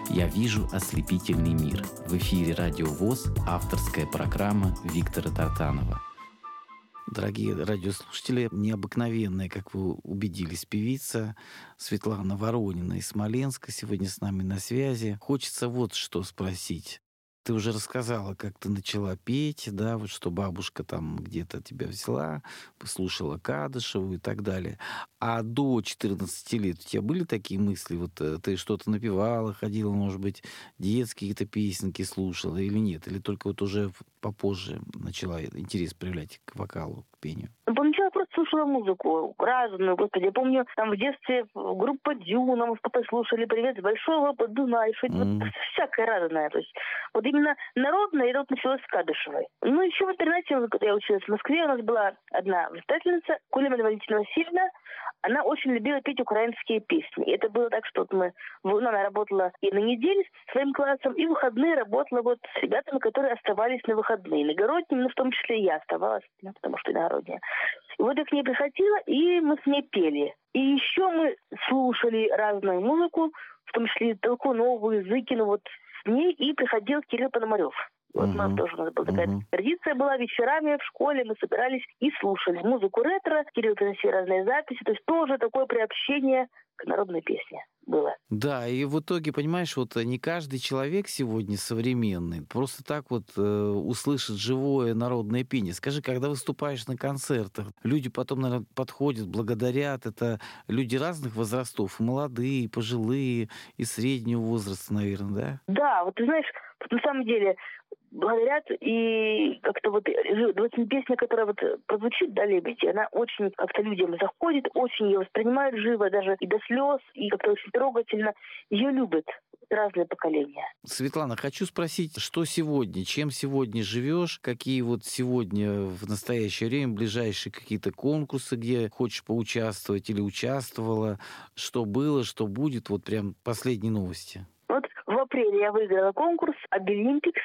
«Я вижу ослепительный мир». В эфире «Радио ВОС» авторская программа Виктора Тартанова. Дорогие радиослушатели, необыкновенная, как вы убедились, певица Светлана Воронина из Смоленска сегодня с нами на связи. Хочется вот что спросить. Ты уже рассказала, как ты начала петь, да, вот что бабушка там где-то тебя взяла, послушала Кадышеву и так далее. А до 14 лет у тебя были такие мысли? Вот ты что-то напевала, ходила, может быть, детские какие-то песенки слушала или нет? Или только вот уже попозже начала интерес проявлять к вокалу, к пению? Поначалу я просто слушала музыку разную, господи. Я помню, там в детстве группа Дюна, мы с папой слушали «Привет с большого Подуная», вот всякое разное. То есть вот именно народное, это вот началось с Кадышевой. Ну, еще в интернете, когда я училась в Москве, у нас была одна воспитательница, Кулимова Валентина Васильевна. Она очень любила петь украинские песни. И это было так, что она работала и на неделе с своим классом, и в выходные работала вот с ребятами, которые оставались на выходные. Иногородними, но в том числе и я оставалась, потому что иногородняя. И вот я к ней приходила, и мы с ней пели. И еще мы слушали разную музыку, в том числе Толкунову, Зыкину, вот с ней и приходил Кирилл Пономарев. Вот у нас была такая традиция была, вечерами в школе мы собирались и слушали музыку ретро, Кирилл приносил разные записи, то есть тоже такое приобщение к народной песне было. Да, и в итоге, понимаешь, вот не каждый человек сегодня современный просто так вот услышит живое народное пение. Скажи, когда выступаешь на концертах, люди потом, наверное, подходят, благодарят. Это люди разных возрастов, молодые, и пожилые, и среднего возраста, наверное, да? Да, вот ты знаешь, на самом деле благодарят, и как-то вот песня, которая вот прозвучит, да, «Лебеди», она очень как-то людям заходит, очень ее воспринимают живо, даже и до слез, и как-то очень трогательно. Ее любят разные поколения. Светлана, хочу спросить, что сегодня, чем сегодня живешь, какие вот сегодня в настоящее время ближайшие какие-то конкурсы, где хочешь поучаствовать или участвовала, что было, что будет, вот прям последние новости. Вот в апреле я выиграла конкурс «Обилимпикс»,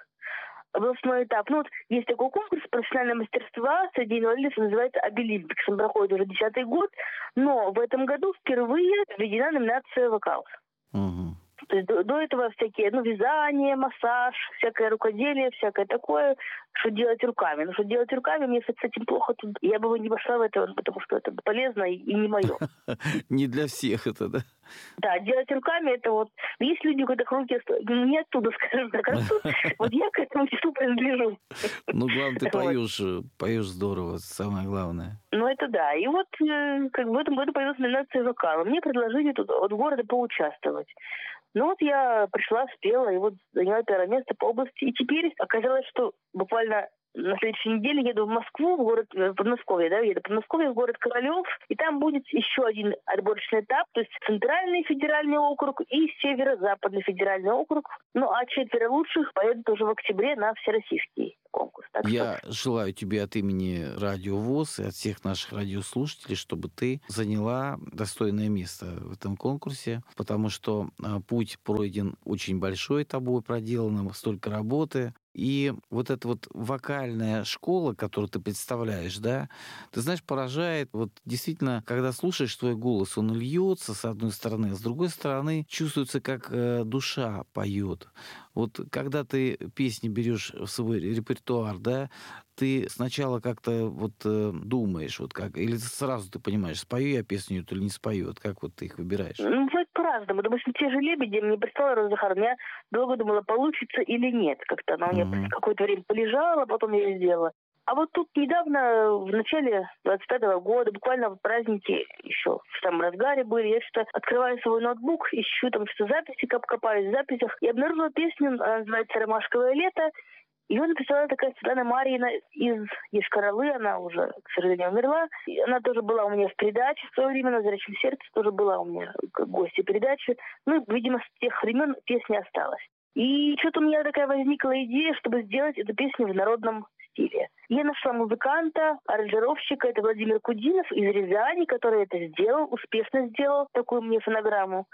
областной этап. Ну, вот есть такой конкурс профессионального мастерства среди инвалидов, называется «Обилимпикс». Он проходит уже 10-й год, но в этом году впервые введена номинация «Вокал». Угу. То есть до этого всякие, вязание, массаж, всякое рукоделие, всякое такое, что делать руками. Но что делать руками, мне с этим плохо. Я бы не пошла в это, потому что это полезно и не мое. Не для всех это, да? Да, делать руками, это вот... Есть люди, у которых руки не оттуда, скажем так, растут. Вот я к этому числу принадлежу. Ну, главное, ты поешь здорово, самое главное. Ну, это да. И вот как бы в этом году появилась номинация вокала. Мне предложили тут от города поучаствовать. Ну вот я пришла, спела, и вот заняла первое место по области. И теперь оказалось, что буквально на следующей неделе еду в Москву, в город Подмосковье, еду в Подмосковье, в город Королёв, и там будет еще один отборочный этап, то есть Центральный федеральный округ и Северо-Западный федеральный округ. Ну, а 4 лучших поедут уже в октябре на всероссийский конкурс. Так я желаю тебе от имени Радио ВОС и от всех наших радиослушателей, чтобы ты заняла достойное место в этом конкурсе, потому что путь пройден очень большой тобой, проделано столько работы. И вот эта вот вокальная школа, которую ты представляешь, да, ты знаешь, поражает. Вот действительно, когда слушаешь твой голос, он льется с одной стороны, а с другой стороны чувствуется, как душа поет. Вот когда ты песни берешь в свой репертуар, да, ты сначала как-то вот думаешь, вот как, или сразу ты понимаешь, спою я песню или не спою, вот как вот ты их выбираешь? Ну, бывает по-разному. Допустим, те же «Лебеди» мне прислала Роза Захаровна. Я долго думала, получится или нет. Как-то она у меня какое-то время полежала, потом я ее сделала. А вот тут недавно, в начале 25-го года, буквально в праздники еще в самом разгаре были, я что-то открываю свой ноутбук, ищу там что-то записи, копаюсь в записях, и обнаружила песню, она называется «Ромашковое лето». Ее написала такая Светлана Марьина из Йошкар-Олы, она уже, к сожалению, умерла. И она тоже была у меня в передаче в свое время, на «Зрячем сердце» тоже была у меня как гостья передачи. Ну, видимо, с тех времен песня осталась. И что-то у меня такая возникла идея, чтобы сделать эту песню в народном стиле. Я нашла музыканта, аранжировщика, это Владимир Кудинов из Рязани, который это сделал, успешно сделал такую мне фонограмму.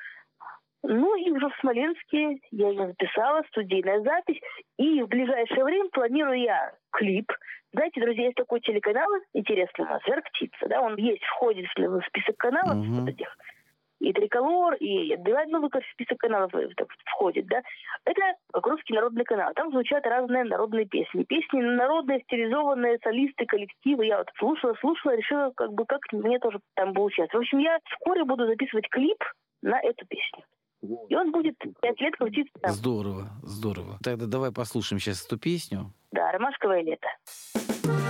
Ну и уже в Смоленске я ее записала, студийная запись. И в ближайшее время планирую я клип. Знаете, друзья, есть такой телеканал интересный у нас, «Жар птица», да, он есть, входит в список каналов вот этих. и Триколор, и новый список каналов входит, да. Это Покровский народный канал. Там звучат разные народные песни. Песни народные, стилизованные, солисты, коллективы. Я вот слушала, решила, как мне тоже там поучаствовать. В общем, я вскоре буду записывать клип на эту песню. И он будет 5 лет крутиться там. Здорово. Тогда давай послушаем сейчас эту песню. Да, «Ромашковое лето».